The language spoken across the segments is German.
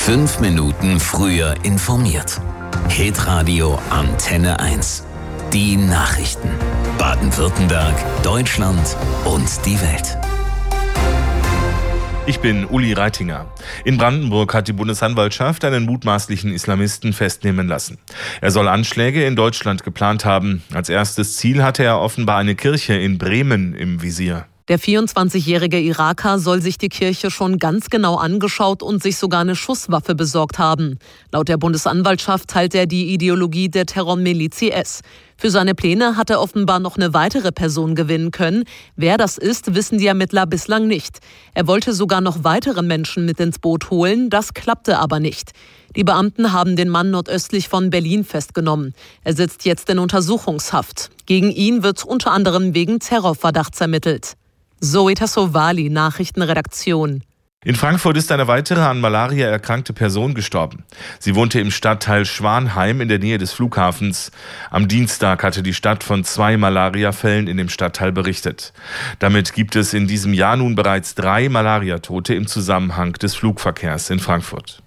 5 Minuten früher informiert. Hitradio Antenne 1. Die Nachrichten. Baden-Württemberg, Deutschland und die Welt. Ich bin Uli Reitinger. In Brandenburg hat die Bundesanwaltschaft einen mutmaßlichen Islamisten festnehmen lassen. Er soll Anschläge in Deutschland geplant haben. Als erstes Ziel hatte er offenbar eine Kirche in Bremen im Visier. Der 24-jährige Iraker soll sich die Kirche schon ganz genau angeschaut und sich sogar eine Schusswaffe besorgt haben. Laut der Bundesanwaltschaft teilt er die Ideologie der Terrormiliz IS. Für seine Pläne hat er offenbar noch eine weitere Person gewinnen können. Wer das ist, wissen die Ermittler bislang nicht. Er wollte sogar noch weitere Menschen mit ins Boot holen, das klappte aber nicht. Die Beamten haben den Mann nordöstlich von Berlin festgenommen. Er sitzt jetzt in Untersuchungshaft. Gegen ihn wird unter anderem wegen Terrorverdachts ermittelt. Zoe Tassovali, Nachrichtenredaktion. In Frankfurt ist eine weitere an Malaria erkrankte Person gestorben. Sie wohnte im Stadtteil Schwanheim in der Nähe des Flughafens. Am Dienstag hatte die Stadt von 2 Malariafällen in dem Stadtteil berichtet. Damit gibt es in diesem Jahr nun bereits 3 Malariatote im Zusammenhang des Flugverkehrs in Frankfurt.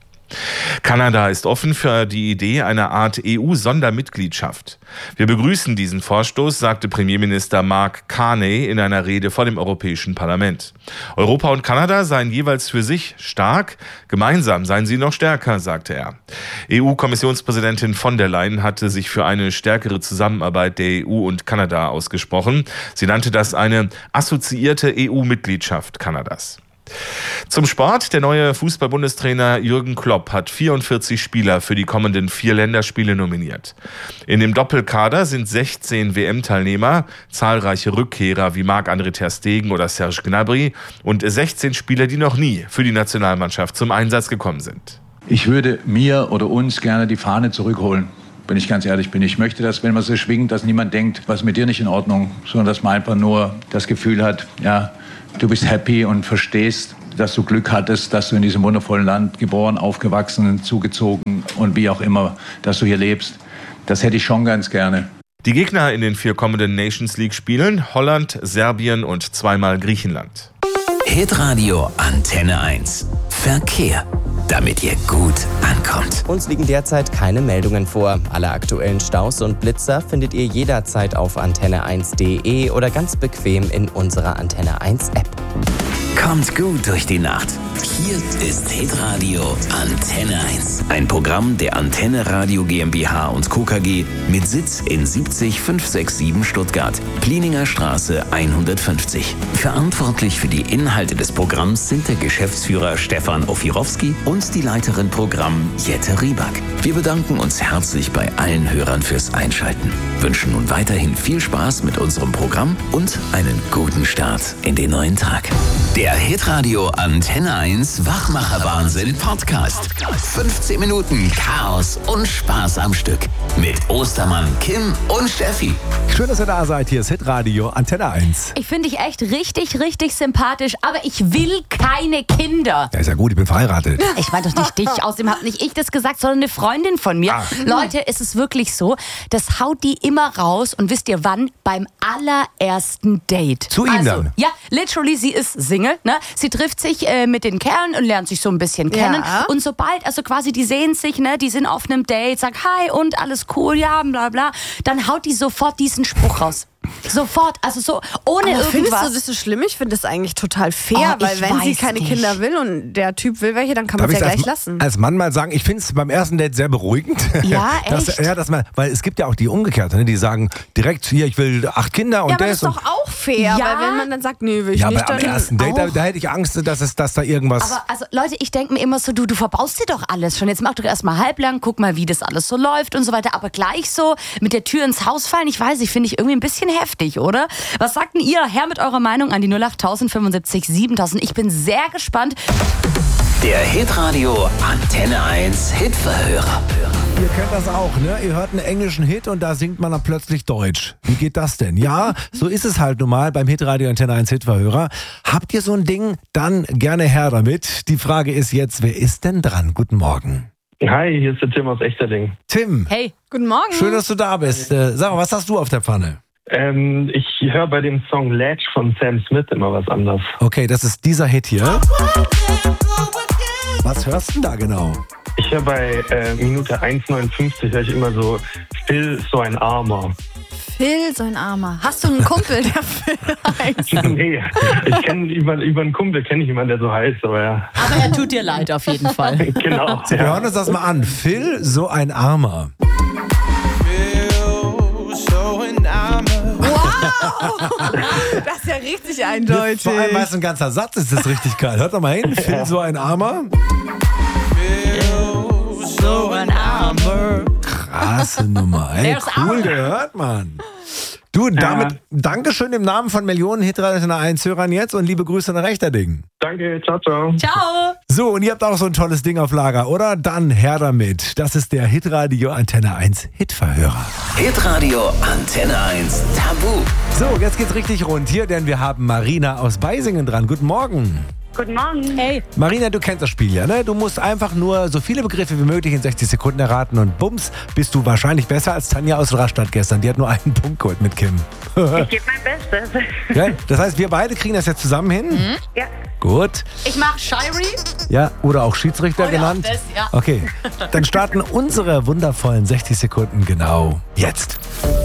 Kanada ist offen für die Idee einer Art EU-Sondermitgliedschaft. Wir begrüßen diesen Vorstoß, sagte Premierminister Mark Carney in einer Rede vor dem Europäischen Parlament. Europa und Kanada seien jeweils für sich stark, gemeinsam seien sie noch stärker, sagte er. EU-Kommissionspräsidentin von der Leyen hatte sich für eine stärkere Zusammenarbeit der EU und Kanada ausgesprochen. Sie nannte das eine assoziierte EU-Mitgliedschaft Kanadas. Zum Sport. Der neue Fußball-Bundestrainer Jürgen Klopp hat 44 Spieler für die kommenden 4 Länderspiele nominiert. In dem Doppelkader sind 16 WM-Teilnehmer, zahlreiche Rückkehrer wie Marc-André ter Stegen oder Serge Gnabry und 16 Spieler, die noch nie für die Nationalmannschaft zum Einsatz gekommen sind. Ich würde mir oder uns gerne die Fahne zurückholen. Wenn ich ganz ehrlich bin. Ich möchte, dass, wenn man so schwingt, dass niemand denkt, was ist mit dir nicht in Ordnung, sondern dass man einfach nur das Gefühl hat, ja, du bist happy und verstehst, dass du Glück hattest, dass du in diesem wundervollen Land geboren, aufgewachsen, zugezogen und wie auch immer, dass du hier lebst. Das hätte ich schon ganz gerne. Die Gegner in den 4 kommenden Nations League-Spielen: Holland, Serbien und 2-mal Griechenland. Hitradio Antenne 1. Verkehr. Damit ihr gut ankommt. Uns liegen derzeit keine Meldungen vor. Alle aktuellen Staus und Blitzer findet ihr jederzeit auf antenne1.de oder ganz bequem in unserer Antenne 1 App. Kommt gut durch die Nacht. Hier ist Hitradio Antenne 1. Ein Programm der Antenne Radio GmbH und Co. KG mit Sitz in 70567 Stuttgart, Plininger Straße 150. Verantwortlich für die Inhalte des Programms sind der Geschäftsführer Stefan Ofirowski und die Leiterin Programm Jette Rieback. Wir bedanken uns herzlich bei allen Hörern fürs Einschalten, wünschen nun weiterhin viel Spaß mit unserem Programm und einen guten Start in den neuen Tag. Der Hitradio Antenne 1 Wachmacher-Wahnsinn Podcast. 15 Minuten Chaos und Spaß am Stück. Mit Ostermann, Kim und Steffi. Schön, dass ihr da seid. Hier ist Hitradio Antenne 1. Ich finde dich echt richtig sympathisch, aber ich will keine Kinder. Ja, ist ja gut, ich bin verheiratet. Ich meine doch nicht dich. Außerdem habe nicht ich das gesagt, sondern eine Freundin von mir. Leute, es ist wirklich so, das haut die immer raus. Und wisst ihr wann? Beim allerersten Date. Zu ihm dann? Ja, literally, sie ist Single. Ne? Sie trifft sich mit den Kerlen und lernt sich so ein bisschen kennen. Ja. Und sobald, also quasi, die sehen sich, ne, die sind auf einem Date, sagt hi und alles cool, ja, bla bla, dann haut die sofort diesen Spruch raus. Sofort, also so ohne aber irgendwas. Findest du das so schlimm? Ich finde das eigentlich total fair, weil wenn sie keine Kinder will und der Typ will welche, dann kann man es ja gleich lassen. Als Mann mal sagen, ich finde es beim ersten Date sehr beruhigend. Ja, echt? Weil es gibt ja auch die Umgekehrte, ne, die sagen direkt hier, ich will 8 Kinder und ja, aber das. das ist doch auch fair, Ja. weil wenn man dann sagt, nee, will ich Ja, nicht, aber am dann ersten Date, da hätte ich Angst, dass da irgendwas... Aber also Leute, ich denke mir immer so, du verbaust dir doch alles schon. Jetzt mach doch erstmal halblang, guck mal, wie das alles so läuft und so weiter. Aber gleich so mit der Tür ins Haus fallen, ich weiß nicht, finde ich irgendwie ein bisschen heftig, oder? Was sagt denn ihr? Her mit eurer Meinung an die 08000 75 7000. Ich bin sehr gespannt. Der Hitradio Antenne 1 Hitverhörer. Ihr kennt das auch, ne? Ihr hört einen englischen Hit und da singt man dann plötzlich Deutsch. Wie geht das denn? Ja, so ist es halt nun mal beim Hitradio Antenne 1 Hitverhörer. Habt ihr so ein Ding? Dann gerne her damit. Die Frage ist jetzt, wer ist denn dran? Guten Morgen. Hi, hier ist der Tim aus Echterding. Tim. Hey. Guten Morgen. Schön, dass du da bist. Sag mal, was hast du auf der Pfanne? Ich höre bei dem Song Latch von Sam Smith immer was anderes. Okay, das ist dieser Hit hier. Was Was hörst du denn da genau? Ich höre bei Minute 1,59 höre ich immer so, Phil, so ein Armer. Phil, so ein Armer. Hast du einen Kumpel, der Phil heißt? Nee, ich kenne über einen Kumpel kenne ich jemanden, der so heißt, aber ja. Aber er tut dir leid auf jeden Fall. Genau. Wir hören uns das mal an. Phil, so ein Armer. Wow! Das ist ja richtig eindeutig. Vor allem, weil es ein ganzer Satz ist, das richtig geil. Hört doch mal hin. Phil, so ein Armer. So ein Armer. Krasse Nummer. Ey, cool gehört, Mann. Du, damit Dankeschön im Namen von Millionen Hitradio 1 Hörern jetzt und liebe Grüße nach Rechterding. Danke, ciao, ciao. Ciao. So, und ihr habt auch so ein tolles Ding auf Lager, oder? Dann her damit. Das ist der Hitradio Antenne 1 Hitverhörer. Hitradio Antenne 1 Tabu. So, jetzt geht's richtig rund hier, denn wir haben Marina aus Beisingen dran. Guten Morgen. Guten Morgen. Hey. Marina, du kennst das Spiel ja, ne? Du musst einfach nur so viele Begriffe wie möglich in 60 Sekunden erraten und bums, bist du wahrscheinlich besser als Tanja aus Rastatt gestern. Die hat nur einen Punkt geholt mit Kim. Ich gebe mein Bestes. Ja, das heißt, wir beide kriegen das jetzt zusammen hin? Ja. Gut. Ich mach Shirey. Ja, oder auch Schiedsrichter Oder genannt. auch das, ja. Okay, dann starten unsere wundervollen 60 Sekunden genau jetzt.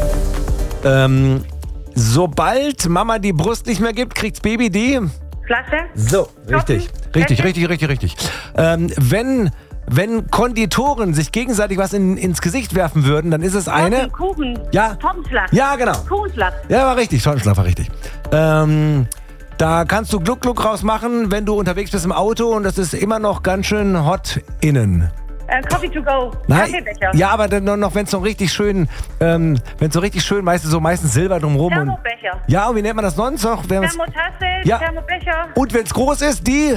Sobald Mama die Brust nicht mehr gibt, kriegt's Baby die... Flasche? So, richtig. Richtig. Wenn Konditoren sich gegenseitig was ins Gesicht werfen würden, dann ist es eine... Kuchen. Ja. Tortenschlag. Ja, genau. Kuchenschlag. Ja, war richtig. Tortenschlag war richtig. Da kannst du Gluck-Gluck rausmachen, wenn du unterwegs bist im Auto und das ist immer noch ganz schön hot innen. Coffee to go. Nein, Kaffeebecher. ja, aber dann noch, wenn es so richtig schön, meistens Silber drumherum. Thermobecher. Ja, und wie nennt man das sonst noch? Thermotasse, Ja. Thermobecher. Und wenn es groß ist, die...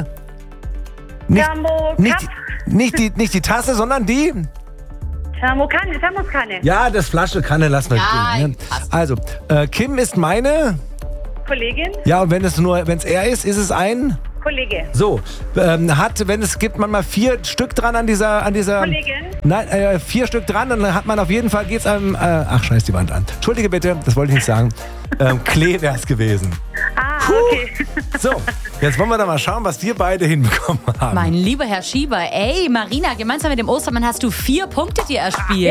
Nicht die Tasse, sondern die... Thermoskanne. Ja, das Flasche Kanne lassen wir stehen. Ne? Also, Kim ist meine... Kollegin. Ja, und wenn es er ist es ein... Kollege. So, gibt man mal 4 Stück dran an dieser... Kollegin. Nein, 4 Stück dran, dann hat man auf jeden Fall, geht's einem... ach, scheiß die Wand an. Entschuldige bitte, das wollte ich nicht sagen. Klee wär's gewesen. Okay. So, jetzt wollen wir da mal schauen, was wir beide hinbekommen haben. Mein lieber Herr Schieber, ey, Marina, gemeinsam mit dem Ostermann hast du 4 Punkte dir erspielt.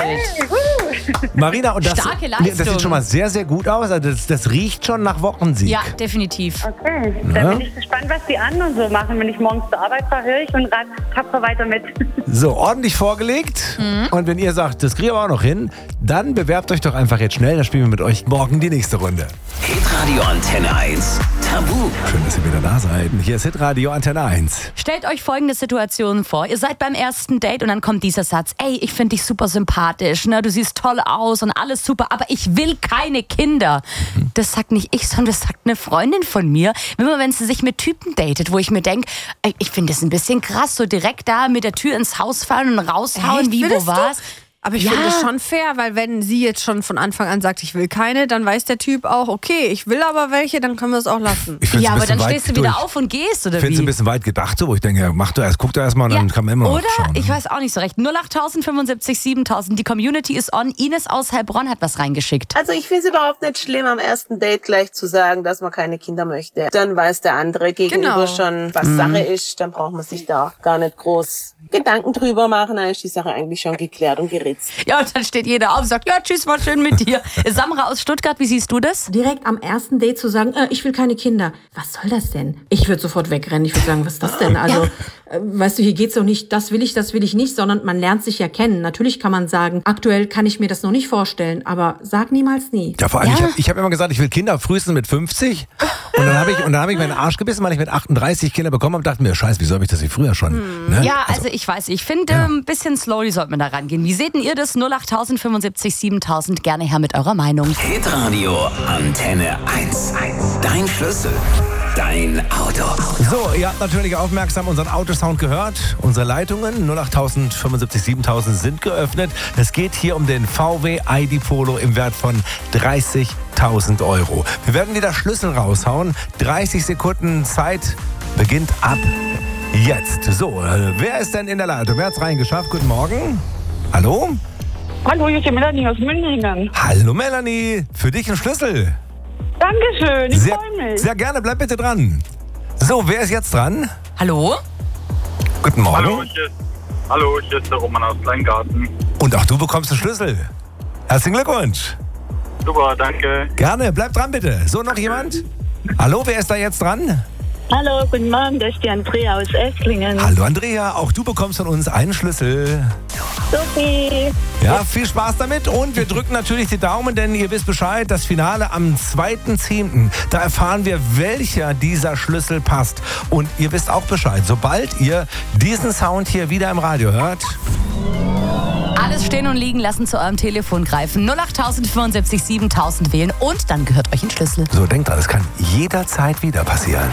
Marina, und das, starke Leistung. Das sieht schon mal sehr, sehr gut aus. Also das riecht schon nach Wochensieg. Ja, definitiv. Okay, dann bin ich gespannt, was die anderen so machen. Wenn ich morgens zur Arbeit fahre, höre ich und tapfer weiter mit. So, ordentlich vorgelegt. Und wenn ihr sagt, das kriegen wir auch noch hin, dann bewerbt euch doch einfach jetzt schnell. Dann spielen wir mit euch morgen die nächste Runde. Hitradio Antenne 1 Tabu. Schön, dass ihr wieder da seid. Hier ist Hitradio Antenne 1. Stellt euch folgende Situation vor. Ihr seid beim ersten Date und dann kommt dieser Satz. Ey, ich finde dich super sympathisch, ne? Du siehst toll aus und alles super, aber ich will keine Kinder. Das sagt nicht ich, sondern das sagt eine Freundin von mir. Immer wenn sie sich mit Typen datet, wo ich mir denke, ich finde das ein bisschen krass, so direkt da mit der Tür ins Haus fallen und raushauen, wie, wo, was. Aber ich finde es schon fair, weil wenn sie jetzt schon von Anfang an sagt, ich will keine, dann weiß der Typ auch, okay, ich will aber welche, dann können wir es auch lassen. Ja, aber dann stehst du wieder auf und gehst, oder wie? Ich finde es ein bisschen weit gedacht, so, wo ich denke, ja, guck doch erstmal und dann kann man immer noch schauen. Oder? Ich weiß auch nicht so recht. 08000 75 7000, die Community ist on. Ines aus Heilbronn hat was reingeschickt. Also ich finde es überhaupt nicht schlimm, am ersten Date gleich zu sagen, dass man keine Kinder möchte. Dann weiß der andere gegenüber schon, was Sache ist. Dann braucht man sich da gar nicht groß Gedanken drüber machen. Dann ist die Sache eigentlich schon geklärt und geritzt. Ja, und dann steht jeder auf und sagt, ja, tschüss, war schön mit dir. Samra aus Stuttgart, wie siehst du das? Direkt am ersten Date zu sagen, ich will keine Kinder. Was soll das denn? Ich würde sofort wegrennen. Ich würde sagen, was ist das denn? Also, weißt du, hier geht's doch nicht, das will ich nicht, sondern man lernt sich ja kennen. Natürlich kann man sagen, aktuell kann ich mir das noch nicht vorstellen, aber sag niemals nie. Ja, vor allem, ich hab immer gesagt, ich will Kinder frühestens mit 50. Und dann habe ich meinen Arsch gebissen, weil ich mit 38 Kinder bekommen habe und dachte mir, scheiße, wieso habe ich das nicht früher schon? Ne? Ja, also ich weiß, ich finde, ein bisschen slowly sollte man da rangehen. Wie seht denn ihr das? 08000 75 7000, gerne her mit eurer Meinung. Hitradio Antenne 1. Dein Schlüssel, dein Auto. So, ihr habt natürlich aufmerksam unseren Autosound gehört. Unsere Leitungen 08000 75 7000 sind geöffnet. Es geht hier um den VW ID Polo im Wert von 30.000 Euro. Wir werden wieder Schlüssel raushauen. 30 Sekunden Zeit beginnt ab jetzt. So, wer ist denn in der Leitung? Wer hat's reingeschafft? Guten Morgen. Hallo? Hallo, hier ist die Melanie aus München. Hallo Melanie, für dich ein Schlüssel. Dankeschön, ich freue mich. Sehr gerne, bleib bitte dran. So, wer ist jetzt dran? Hallo? Guten Morgen. Hallo, hier ist der Roman aus Kleingarten. Und auch du bekommst den Schlüssel. Herzlichen Glückwunsch. Super, danke. Gerne, bleib dran bitte. So, noch jemand? Hallo, wer ist da jetzt dran? Hallo, guten Morgen, das ist die Andrea aus Esslingen. Hallo Andrea, auch du bekommst von uns einen Schlüssel. Sophie. Ja, viel Spaß damit und wir drücken natürlich die Daumen, denn ihr wisst Bescheid, das Finale am 2.10. Da erfahren wir, welcher dieser Schlüssel passt. Und ihr wisst auch Bescheid, sobald ihr diesen Sound hier wieder im Radio hört... Alles stehen und liegen lassen, zu eurem Telefon greifen. 08000 75 7000 wählen und dann gehört euch ein Schlüssel. So, denkt dran, es kann jederzeit wieder passieren.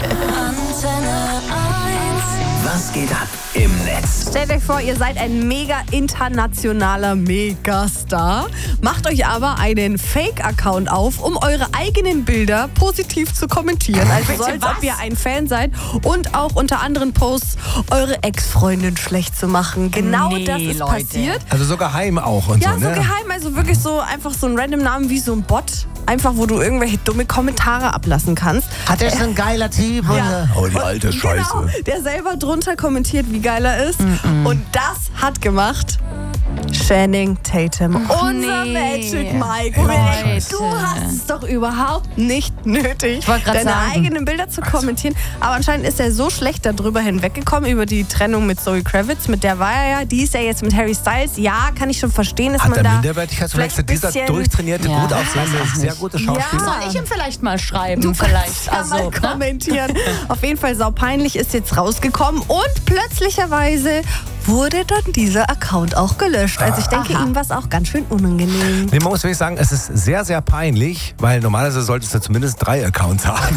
Was geht ab im Netz? Stellt euch vor, ihr seid ein mega internationaler Megastar, macht euch aber einen Fake-Account auf, um eure eigenen Bilder positiv zu kommentieren. Also so, als ob ihr ein Fan seid und auch unter anderen Posts eure Ex-Freundin schlecht zu machen. Genau das ist passiert. Also so geheim auch und ja, so, ne? so geheim, also wirklich so einfach so ein random Namen wie so ein Bot. Einfach, wo du irgendwelche dumme Kommentare ablassen kannst. Hat er schon ein geiler Typ? Ja. Oh, die alte Scheiße. Genau, der selber drunter kommentiert, wie geil er ist. Und das hat gemacht Channing Tatum. Unser Magic Mike. Du hast es doch überhaupt nicht nötig, deine eigenen Bilder zu kommentieren. Aber anscheinend ist er so schlecht darüber hinweggekommen, über die Trennung mit Zoe Kravitz. Mit der war er ja. Die ist ja jetzt mit Harry Styles. Ja, kann ich schon verstehen, dass hat man er da Minderwertigkeitskomplexe? Dieser durchtrainierte, gut aussehende, sehr gute Schauspieler. Soll ich ihm vielleicht mal schreiben? Du vielleicht. kannst ja mal kommentieren. Auf jeden Fall saupeinlich ist jetzt rausgekommen und plötzlicherweise wurde dann dieser Account auch gelöscht. Also ich denke, ihm war es auch ganz schön unangenehm. Nee, man muss wirklich sagen, es ist sehr, sehr peinlich, weil normalerweise solltest du zumindest 3 Accounts haben.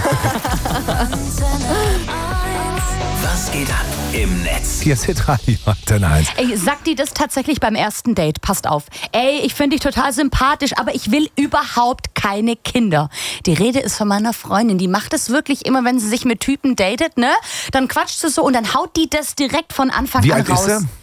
Was geht ab im Netz? Hier ist Hitradio Antenne 1. Ey, sagt die das tatsächlich beim ersten Date? Passt auf. Ey, ich finde dich total sympathisch, aber ich will überhaupt keine Kinder. Die Rede ist von meiner Freundin. Die macht es wirklich immer, wenn sie sich mit Typen datet, ne? Dann quatscht sie so und dann haut die das direkt von Anfang an raus. Wie alt ist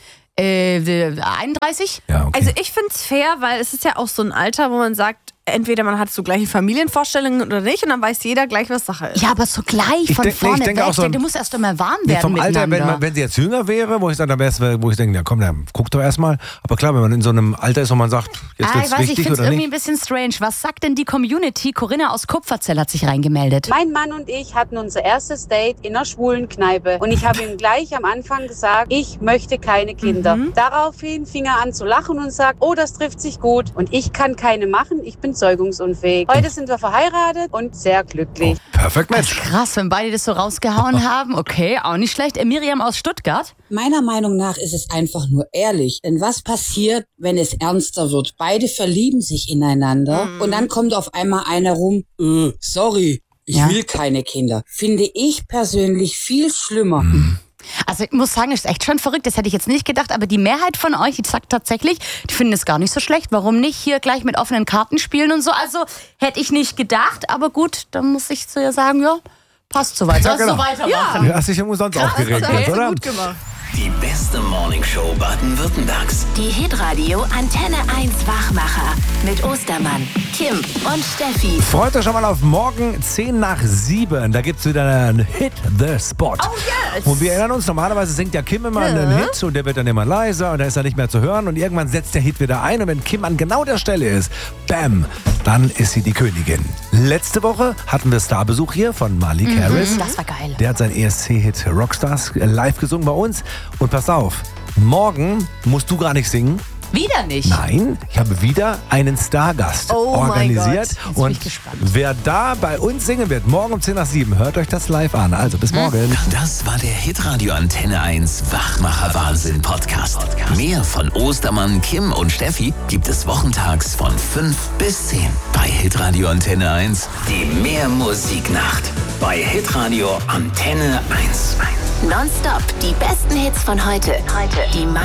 sie? 31? Ja, okay. Also ich finde es fair, weil es ist ja auch so ein Alter, wo man sagt, entweder man hat so gleiche Familienvorstellungen oder nicht und dann weiß jeder gleich, was Sache ist. Ja, aber so gleich von vorne ich denke weg. auch so, du musst erst einmal warm werden vom Alter, miteinander. wenn sie jetzt jünger wäre, wo ich sage, wo ich denke, ja komm, dann guck doch erstmal. Aber klar, wenn man in so einem Alter ist, wo man sagt, jetzt wird's ich wichtig finde es oder irgendwie nicht. ein bisschen strange. Was sagt denn die Community? Corinna aus Kupferzell hat sich reingemeldet. Mein Mann und ich hatten unser erstes Date in einer schwulen Kneipe und ich habe ihm gleich am Anfang gesagt, ich möchte keine Kinder. Daraufhin fing er an zu lachen und sagt, oh, das trifft sich gut und ich kann keine machen, ich bin zeugungsunfähig. Heute sind wir verheiratet und sehr glücklich. Perfekt, Mensch. Krass, wenn beide das so rausgehauen haben. Okay, auch nicht schlecht. Miriam aus Stuttgart. Meiner Meinung nach ist es einfach nur ehrlich. Denn was passiert, wenn es ernster wird? Beide verlieben sich ineinander und dann kommt auf einmal einer rum, sorry, ich will keine Kinder. Finde ich persönlich viel schlimmer. Also ich muss sagen, ist echt schon verrückt, das hätte ich jetzt nicht gedacht, aber die Mehrheit von euch, die sagt tatsächlich, die finden es gar nicht so schlecht. Warum nicht hier gleich mit offenen Karten spielen und so? Also hätte ich nicht gedacht, aber gut, dann muss ich zu ihr sagen, ja, passt soweit. Ja, Sollst genau. du weitermachen? Ja, hast dich umsonst aufgeregt, oder? Gut gemacht. Die beste Morningshow Baden-Württembergs. Die Hitradio Antenne 1 Wachmacher mit Ostermann, Kim und Steffi. Freut euch schon mal auf morgen 10 nach 7. Da gibt es wieder einen Hit the Spot. Oh yes! Und wir erinnern uns, normalerweise singt ja Kim immer einen Hit und der wird dann immer leiser und dann ist er nicht mehr zu hören und irgendwann setzt der Hit wieder ein und wenn Kim an genau der Stelle ist, bam, dann ist sie die Königin. Letzte Woche hatten wir Starbesuch hier von Malik Harris. Das war geil. Der hat seinen ESC-Hit Rockstars live gesungen bei uns. Und pass auf, morgen musst du gar nicht singen. Wieder nicht? Nein, ich habe wieder einen Stargast organisiert. Jetzt bin und ich gespannt. wer da bei uns singen wird, morgen um 10 nach 7, hört euch das live an. Also bis morgen. Das war der Hitradio Antenne 1 Wachmacher Wahnsinn Podcast. Mehr von Ostermann, Kim und Steffi gibt es wochentags von 5 bis 10 bei Hitradio Antenne 1. Die Mehrmusiknacht bei Hitradio Antenne 1. Nonstop die besten Hits von heute. Die